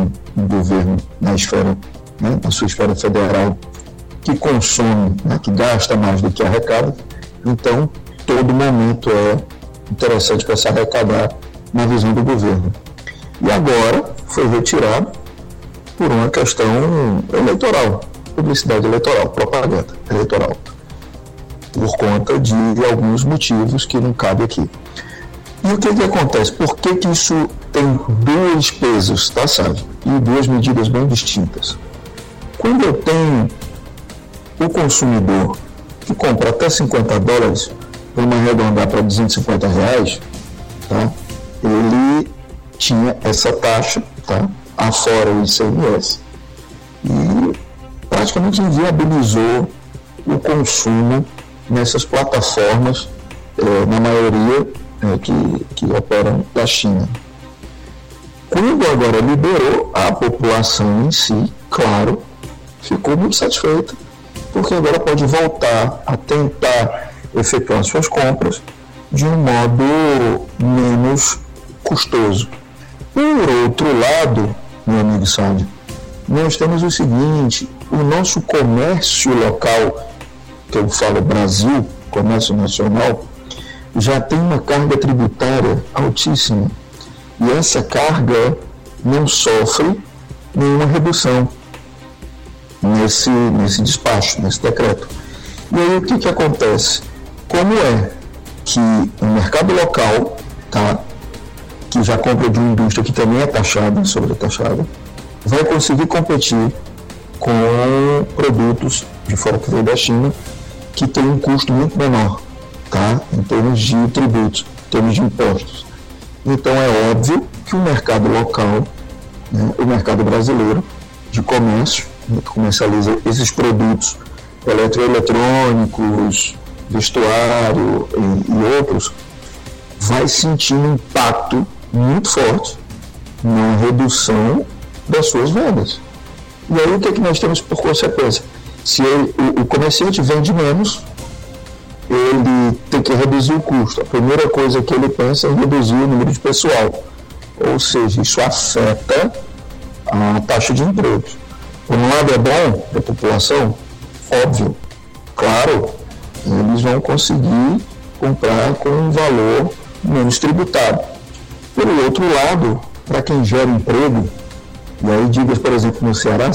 um governo na esfera, né, na sua esfera federal, que consome, né, que gasta mais do que arrecada. Então, todo momento é interessante para se arrecadar na visão do governo. E agora foi retirado por uma questão eleitoral, publicidade eleitoral, propaganda eleitoral, por conta de alguns motivos que não cabe aqui. E o que acontece? Por que isso tem dois pesos, tá, Sávio? E duas medidas bem distintas. Quando eu tenho o consumidor que compra até $50, vamos arredondar para R$250, tá? Ele tinha essa taxa, tá? Afora o ICMS, e praticamente inviabilizou o consumo nessas plataformas, na maioria que operam da China. Quando agora liberou, a população em si, claro, ficou muito satisfeita, porque agora pode voltar a tentar efetuar suas compras de um modo menos custoso. Por outro lado, meu amigo Sábio, nós temos o seguinte: o nosso comércio local, que eu falo Brasil, comércio nacional, já tem uma carga tributária altíssima, e essa carga não sofre nenhuma redução nesse despacho, nesse decreto. E aí o que acontece? Como é que o mercado local, tá, que já compra de uma indústria que também é taxada, sobretaxada, vai conseguir competir com produtos de fora que veio da China, que tem um custo muito menor, tá, em termos de tributos, em termos de impostos. Então é óbvio que o mercado local, né, o mercado brasileiro de comércio, que comercializa esses produtos eletroeletrônicos, vestuário e outros, vai sentir um impacto muito forte na redução das suas vendas. E aí o que nós temos por consequência? Se o comerciante vende menos, ele tem que reduzir o custo. A primeira coisa que ele pensa é em reduzir o número de pessoal. Ou seja, isso afeta a taxa de empregos. Por um lado é bom para a população, óbvio, claro, eles vão conseguir comprar com um valor menos tributado. Por outro lado, para quem gera emprego, e aí diga, por exemplo, no Ceará,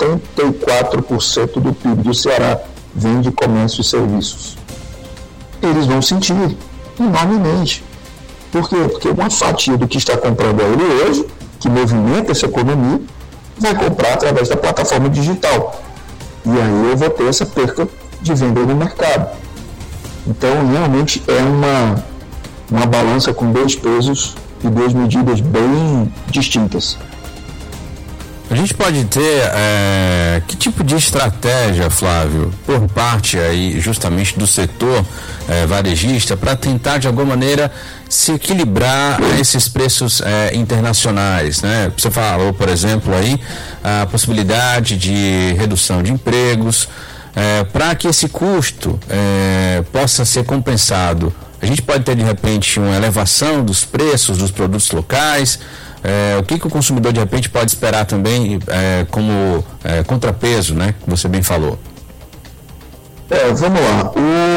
74% do PIB do Ceará vem de comércio e serviços. Eles vão sentir enormemente. Por quê? Porque uma fatia do que está comprando ele hoje, que movimenta essa economia, vai comprar através da plataforma digital. E aí eu vou ter essa perca de venda no mercado. Então, realmente é uma balança com dois pesos e duas medidas bem distintas. A gente pode ter que tipo de estratégia, Flávio, por parte aí justamente do setor varejista para tentar de alguma maneira se equilibrar a esses preços internacionais, né? Você falou, por exemplo, aí a possibilidade de redução de empregos, para que esse custo possa ser compensado. A gente pode ter de repente uma elevação dos preços dos produtos locais. O que o consumidor de repente pode esperar também como contrapeso, né, que você bem falou? Vamos lá.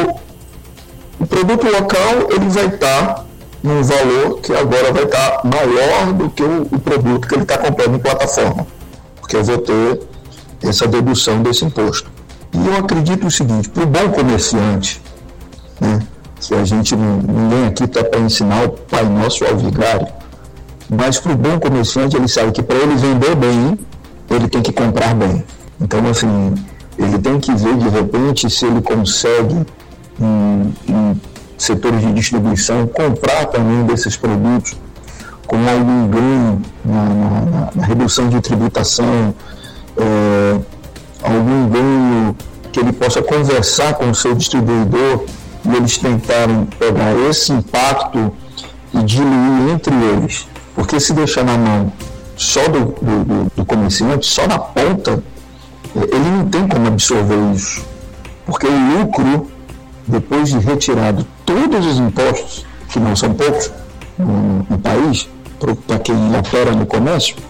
O produto local ele vai estar num valor que agora vai estar maior do que o produto que ele está comprando em plataforma, porque eu vou ter essa dedução desse imposto. E eu acredito o seguinte: para o bom comerciante, né, que a gente ninguém aqui está para ensinar o Pai Nosso ao vigário, mas para o bom comerciante ele sabe que para ele vender bem, ele tem que comprar bem. Então, assim, ele tem que ver de repente se ele consegue em setores de distribuição comprar também desses produtos com algum ganho na redução de tributação, algum ganho que ele possa conversar com o seu distribuidor e eles tentarem pegar esse impacto e diluir entre eles. Porque se deixar na mão só do comerciante, só na ponta, ele não tem como absorver isso. Porque o lucro, depois de retirado todos os impostos, que não são poucos no país, para quem opera no comércio,